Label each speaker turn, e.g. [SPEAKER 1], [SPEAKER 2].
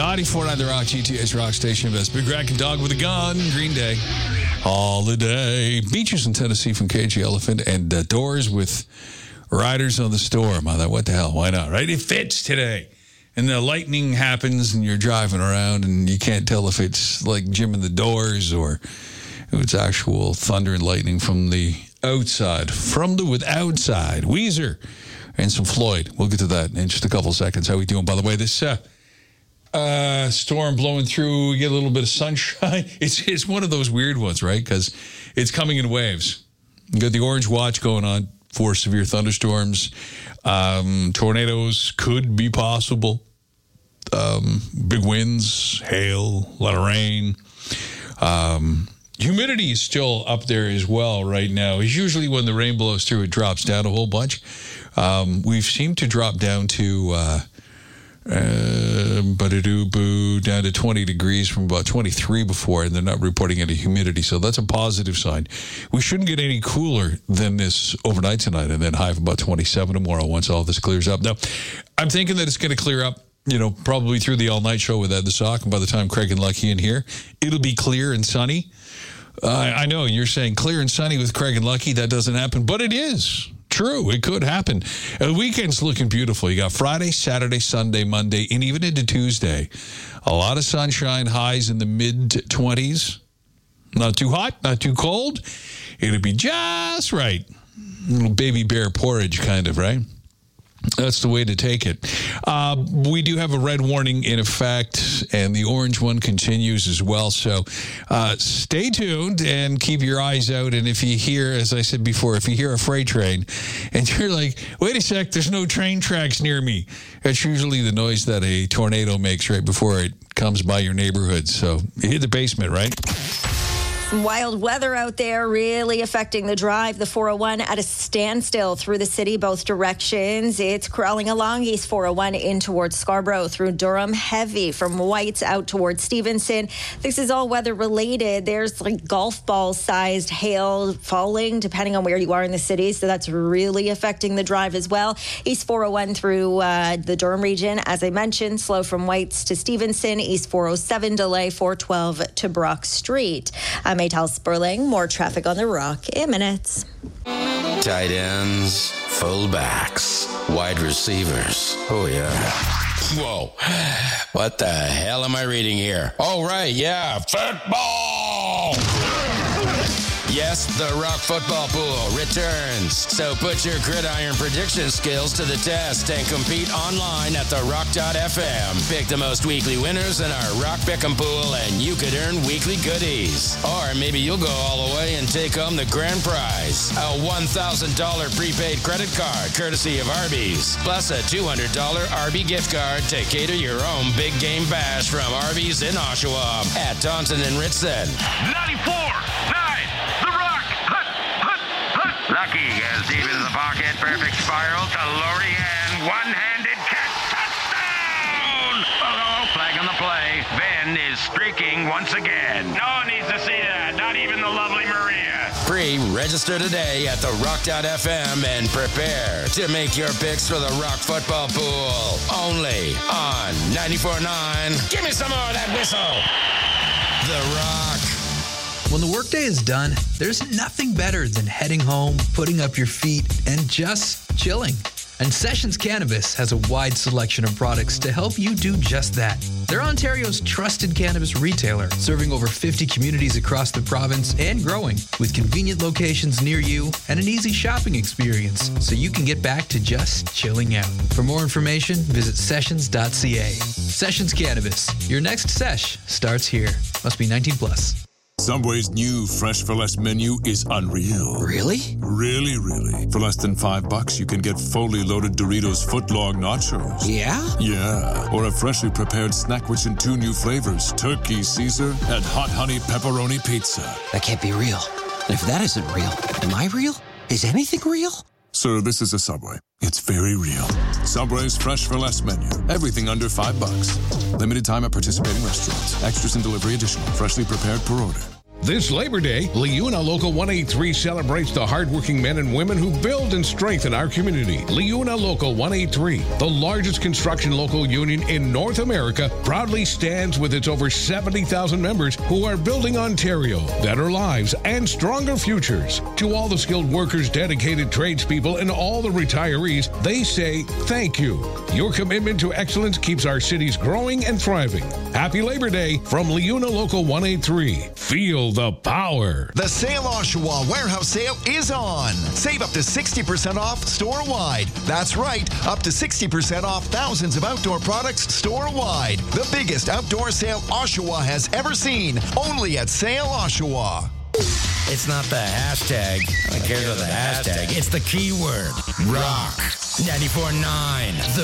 [SPEAKER 1] 94.9 The Rock, GTH Rock Station Best. Big Rack and Dog with a Gun, Green Day. Holiday. Beaches in Tennessee from KG Elephant, and Doors with Riders on the Storm. What the hell? Why not, right? It fits today. And the lightning happens and you're driving around and you can't tell if it's like Jim and the Doors or if it's actual thunder and lightning from the outside. From the outside. Weezer and some Floyd. We'll get to that in just a couple seconds. How we doing? By the way, this storm blowing through, we get a little bit of sunshine. It's one of those weird ones, right? Because it's coming in waves. You got the orange watch going on for severe thunderstorms. Tornadoes could be possible. Big winds, hail, a lot of rain. Humidity is still up there as well right now. It's usually when the rain blows through, it drops down a whole bunch. We've seemed to drop down to down to 20 degrees from about 23 before, and they're not reporting any humidity, so that's a positive sign. We shouldn't get any cooler than this overnight tonight, and then high of about 27 tomorrow once all this clears up. Now, I'm thinking that it's going to clear up, probably through the all-night show with Ed the Sock, and by the time Craig and Lucky in here, it'll be clear and sunny. I know you're saying clear and sunny with Craig and Lucky. That doesn't happen, but it is. True, it could happen. The weekend's looking beautiful. You got Friday, Saturday, Sunday, Monday, and even into Tuesday. A lot of sunshine, highs in the mid-20s. Not too hot, not too cold. It'll be just right. Little baby bear porridge kind of, right? That's the way to take it. We do have a red warning in effect, and the orange one continues as well. So stay tuned and keep your eyes out. And if you hear, as I said before, if you hear a freight train and you're like, wait a sec, there's no train tracks near me, that's usually the noise that a tornado makes right before it comes by your neighborhood. So you hit the basement, right?
[SPEAKER 2] Wild weather out there really affecting the drive. The 401 at a standstill through the city, both directions. It's crawling along East 401 in towards Scarborough through Durham. Heavy from Whites out towards Stevenson. This is all weather related. There's like golf ball sized hail falling depending on where you are in the city. So that's really affecting the drive as well. East 401 through the Durham region. As I mentioned, slow from Whites to Stevenson. East 407 delay 412 to Brock Street. Maytal Sperling, more traffic on the Rock in minutes.
[SPEAKER 3] Tight ends, fullbacks, wide receivers. Oh, yeah. Whoa. What the hell am I reading here? Oh, right, yeah. Football! Yes, the Rock Football Pool returns. So put your gridiron prediction skills to the test and compete online at therock.fm. Pick the most weekly winners in our Rock Pick'em Pool and you could earn weekly goodies. Or maybe you'll go all the way and take home the grand prize, a $1,000 prepaid credit card courtesy of Arby's, plus a $200 Arby gift card to cater your own big game bash from Arby's in Oshawa at Taunton and Ritson.
[SPEAKER 4] 94.9 The Rock. Hut, hut, hut. Lucky goes deep into the pocket. Perfect spiral to Lorian. One-handed catch. Touchdown! Oh, flag on the play. Ben is streaking once again. No one needs to see that. Not even the lovely Maria.
[SPEAKER 3] Register today at therock.fm and prepare to make your picks for the Rock Football Pool. Only on 94.9. Give me some more of that whistle. The Rock.
[SPEAKER 5] When the workday is done, there's nothing better than heading home, putting up your feet, and just chilling. And Sessions Cannabis has a wide selection of products to help you do just that. They're Ontario's trusted cannabis retailer, serving over 50 communities across the province and growing, with convenient locations near you and an easy shopping experience, so you can get back to just chilling out. For more information, visit sessions.ca. Sessions Cannabis. Your next sesh starts here. Must be 19 plus.
[SPEAKER 6] Subway's new Fresh for Less menu is unreal.
[SPEAKER 3] Really?
[SPEAKER 6] Really, really. For less than $5, you can get fully loaded Doritos footlong nachos.
[SPEAKER 3] Yeah?
[SPEAKER 6] Yeah. Or a freshly prepared snack witch in 2 new flavors, Turkey Caesar and Hot Honey Pepperoni Pizza.
[SPEAKER 3] That can't be real. And if that isn't real, am I real? Is anything real?
[SPEAKER 6] Sir, this is a Subway. It's very real. Subway's Fresh for Less menu. Everything under $5. Limited time at participating restaurants. Extras and delivery additional. Freshly prepared per order.
[SPEAKER 7] This Labor Day, Liuna Local 183 celebrates the hardworking men and women who build and strengthen our community. Liuna Local 183, the largest construction local union in North America, proudly stands with its over 70,000 members who are building Ontario, better lives, and stronger futures. To all the skilled workers, dedicated tradespeople, and all the retirees, they say thank you. Your commitment to excellence keeps our cities growing and thriving. Happy Labor Day from Liuna Local 183. Feel the power.
[SPEAKER 8] The Sale Oshawa Warehouse Sale is on. Save up to 60% off store-wide. That's right, up to 60% off thousands of outdoor products store-wide. The biggest outdoor sale Oshawa has ever seen. Only at Sale Oshawa.
[SPEAKER 3] It's not the hashtag. I don't care about the hashtag. It's the keyword. Rock. 94.9.